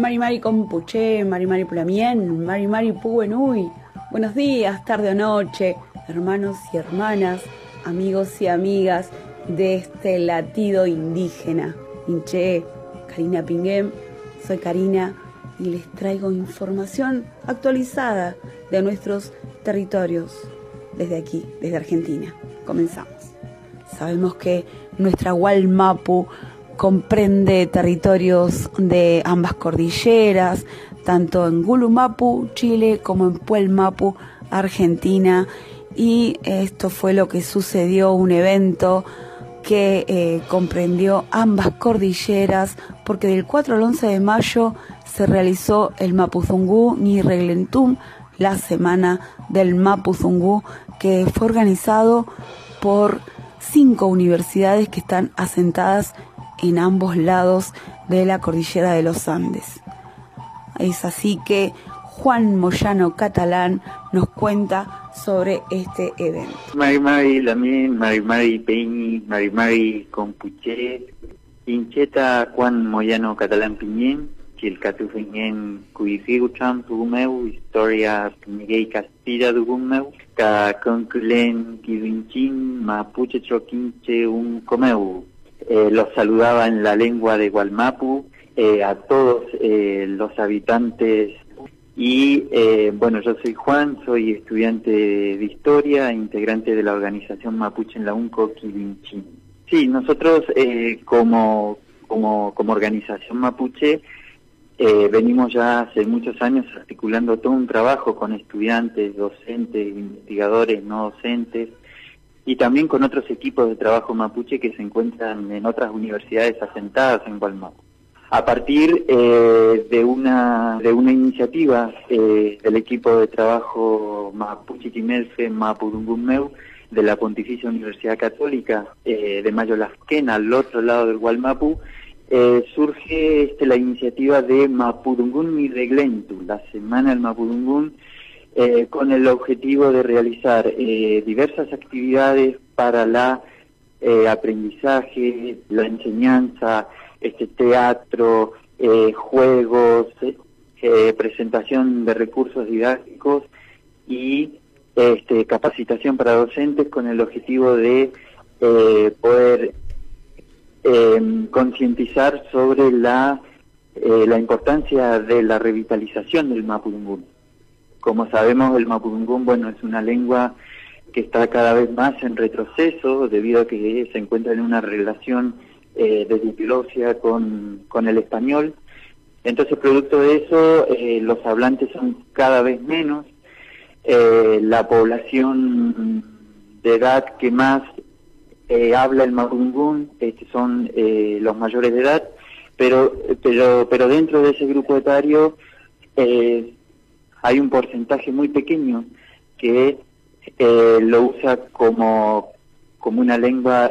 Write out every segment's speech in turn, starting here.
Mari Mari Compuché, Mari Mari Pulamien, Mari Mari Puguenui. Buenos días, tarde o noche, hermanos y hermanas, amigos y amigas de este latido indígena. Inché, Karina Pinguem, soy Karina y les traigo información actualizada de nuestros territorios desde aquí, desde Argentina. Comenzamos. Sabemos que nuestra Gualmapu comprende territorios de ambas cordilleras, tanto en Gulumapu, Chile, como en Puelmapu, Argentina, y esto fue lo que sucedió, un evento que comprendió ambas cordilleras, porque del 4 al 11 de mayo se realizó el Mapuzungún ni Reglentum, la semana del Mapuzungún, que fue organizado por 5 universidades que están asentadas en ambos lados de la cordillera de los Andes. Es así que Juan Moyano Catalán nos cuenta sobre este evento. Mari Mari Lamien, Mari Mari Peñi, Mari Mari Compuché, Incheta Juan Moyano Catalán Piñén, Chilcatu Feñén Cuisirucham Tugumeu, Historia Piñiguey Castilla Tugumeu, Ca Conculen Kiwinchin, Mapuche Choquinche Un Comeu. Los saludaba en la lengua de Gualmapu, a todos los habitantes. Y bueno, yo soy Juan, soy estudiante de Historia, integrante de la organización Mapuche en la UNCO Quilinchín. Sí, nosotros como organización Mapuche venimos ya hace muchos años articulando todo un trabajo con estudiantes, docentes, investigadores, no docentes, y también con otros equipos de trabajo mapuche que se encuentran en otras universidades asentadas en Gualmapu. A partir de una iniciativa del equipo de trabajo Mapuche Timelfe Mapudungunmeu de la Pontificia Universidad Católica de Mayo Lasquena, al otro lado del Gualmapu, surge la iniciativa de Mapudungún Mi Reglentu, la Semana del Mapudungún, con el objetivo de realizar diversas actividades para la aprendizaje, la enseñanza, teatro, juegos, presentación de recursos didácticos y capacitación para docentes con el objetivo de poder concientizar sobre la importancia de la revitalización del Mapudungún. Como sabemos, el Mapudungún, bueno, es una lengua que está cada vez más en retroceso debido a que se encuentra en una relación de diglosia con el español. Entonces, producto de eso, los hablantes son cada vez menos. La población de edad que más habla el Mapudungún son los mayores de edad, pero dentro de ese grupo etario hay un porcentaje muy pequeño que lo usa como una lengua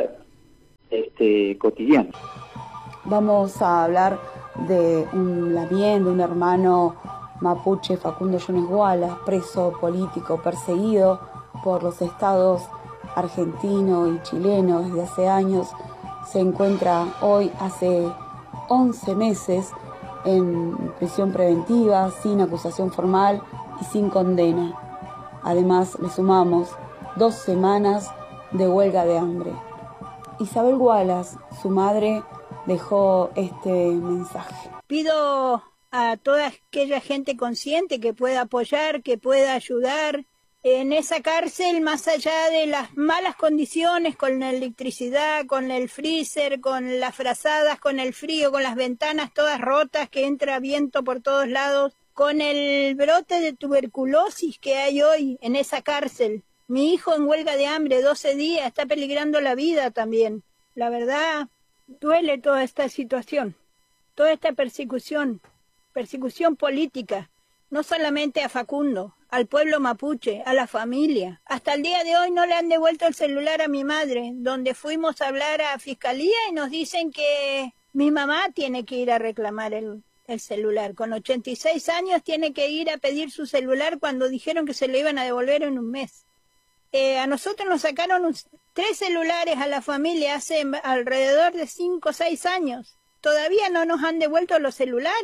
cotidiana. Vamos a hablar de un lamien, de un hermano mapuche, Facundo Yunes Guala, preso político, perseguido por los estados argentino y chileno desde hace años. Se encuentra hoy, hace 11 meses, en prisión preventiva, sin acusación formal y sin condena. Además, le sumamos 2 semanas de huelga de hambre. Isabel Wallace, su madre, dejó este mensaje. Pido a toda aquella gente consciente que pueda apoyar, que pueda ayudar en esa cárcel, más allá de las malas condiciones, con la electricidad, con el freezer, con las frazadas, con el frío, con las ventanas todas rotas, que entra viento por todos lados, con el brote de tuberculosis que hay hoy en esa cárcel. Mi hijo en huelga de hambre 12 días, está peligrando la vida también. La verdad, duele toda esta situación, toda esta persecución política, no solamente a Facundo, al pueblo mapuche, a la familia. Hasta el día de hoy no le han devuelto el celular a mi madre, donde fuimos a hablar a Fiscalía y nos dicen que mi mamá tiene que ir a reclamar el celular. Con 86 años tiene que ir a pedir su celular cuando dijeron que se lo iban a devolver en un mes. A nosotros nos sacaron 3 celulares a la familia hace alrededor de 5 o 6 años. Todavía no nos han devuelto los celulares.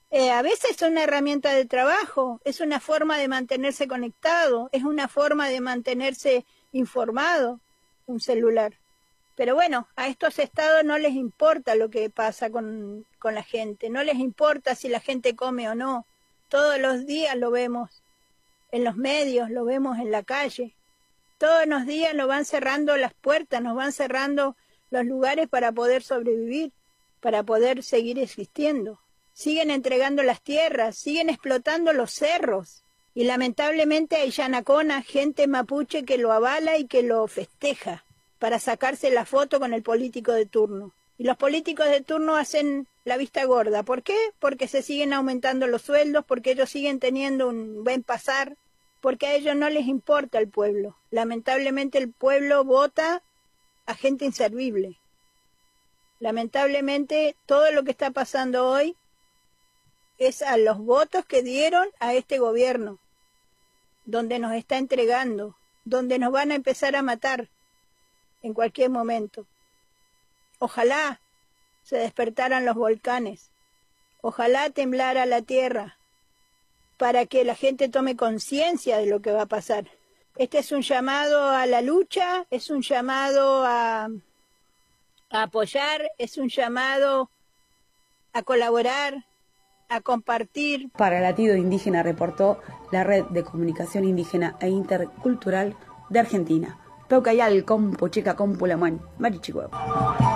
A veces es una herramienta de trabajo, es una forma de mantenerse conectado, es una forma de mantenerse informado, un celular. Pero bueno, a estos estados no les importa lo que pasa con la gente, no les importa si la gente come o no. Todos los días lo vemos en los medios, lo vemos en la calle. Todos los días nos van cerrando las puertas, nos van cerrando los lugares para poder sobrevivir, para poder seguir existiendo. Siguen entregando las tierras, siguen explotando los cerros. Y lamentablemente hay Yanacona, gente mapuche que lo avala y que lo festeja para sacarse la foto con el político de turno. Y los políticos de turno hacen la vista gorda. ¿Por qué? Porque se siguen aumentando los sueldos, porque ellos siguen teniendo un buen pasar, porque a ellos no les importa el pueblo. Lamentablemente el pueblo vota a gente inservible. Lamentablemente todo lo que está pasando hoy es a los votos que dieron a este gobierno, donde nos está entregando, donde nos van a empezar a matar en cualquier momento. Ojalá se despertaran los volcanes, ojalá temblara la tierra, para que la gente tome conciencia de lo que va a pasar. Este es un llamado a la lucha, es un llamado a apoyar, es un llamado a colaborar, a compartir. Para Latido Indígena reportó la Red de Comunicación Indígena e Intercultural de Argentina. Peucayal, Compu, Chica, Compu, Lamuán, Marichihuevo.